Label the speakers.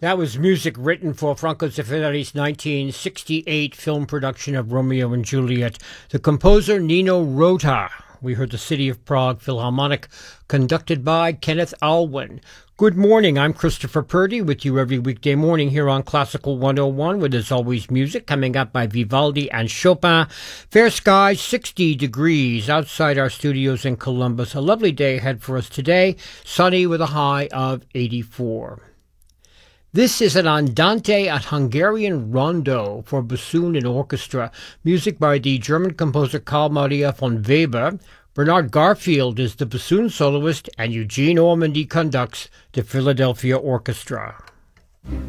Speaker 1: That was music written for Franco Zeffiri's 1968 film production of Romeo and Juliet. The composer Nino Rota. We heard the City of Prague Philharmonic, conducted by Kenneth Alwyn. Good morning, I'm Christopher Purdy with you every weekday morning here on Classical 101, where there's always music coming up by Vivaldi and Chopin. Fair skies, 60 degrees outside our studios in Columbus. A lovely day ahead for us today, sunny with a high of 84. This is an Andante at Hungarian rondo for bassoon and orchestra, music by the German composer Carl Maria von Weber. Bernard Garfield is the bassoon soloist, and Eugene Ormandy conducts the Philadelphia Orchestra.